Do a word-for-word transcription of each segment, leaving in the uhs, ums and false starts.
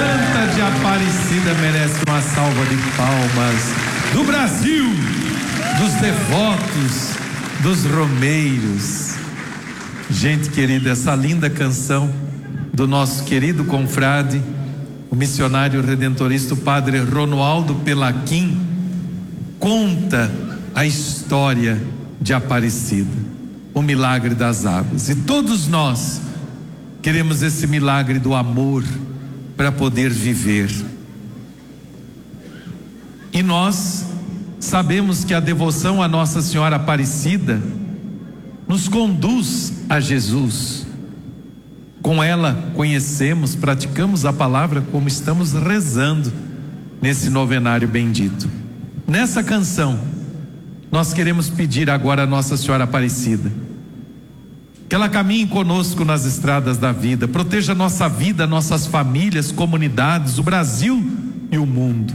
Santa de Aparecida merece uma salva de palmas do Brasil, dos devotos, dos romeiros. Gente querida, essa linda canção do nosso querido confrade, o missionário redentorista, o padre Ronoaldo Pelaquim, conta a história de Aparecida, o milagre das águas. E todos nós queremos esse milagre do amor para poder viver. E nós sabemos que a devoção a Nossa Senhora Aparecida nos conduz a Jesus. Com ela conhecemos, praticamos a palavra como estamos rezando nesse novenário bendito. Nessa canção, nós queremos pedir agora a Nossa Senhora Aparecida que ela caminhe conosco nas estradas da vida, proteja nossa vida, nossas famílias, comunidades, o Brasil e o mundo.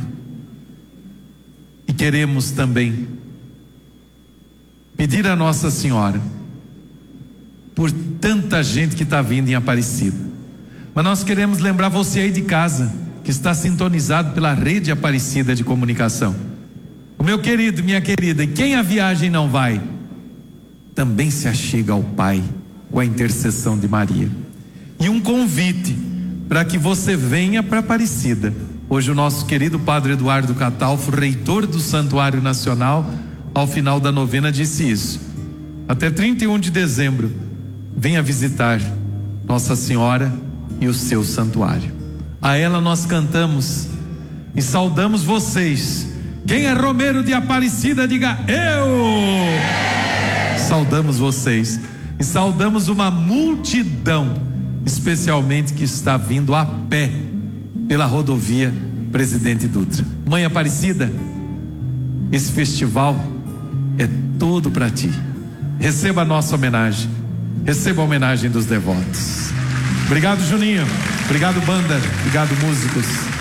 E queremos também pedir a Nossa Senhora por tanta gente que está vindo em Aparecida. Mas nós queremos lembrar você aí de casa, que está sintonizado pela rede Aparecida de comunicação. O meu querido, minha querida, e quem a viagem não vai, também se achega ao Pai com a intercessão de Maria. E um convite para que você venha para Aparecida. Hoje o nosso querido Padre Eduardo Catalfo, reitor do Santuário Nacional, ao final da novena disse isso. Até trinta e um de dezembro, venha visitar Nossa Senhora e o seu santuário. A ela nós cantamos e saudamos vocês. Quem é romeiro de Aparecida, diga eu. Saudamos vocês e saudamos uma multidão, especialmente que está vindo a pé pela rodovia Presidente Dutra. Mãe Aparecida, esse festival é todo para ti. Receba a nossa homenagem, receba a homenagem dos devotos. Obrigado, Juninho, obrigado, banda, obrigado, músicos.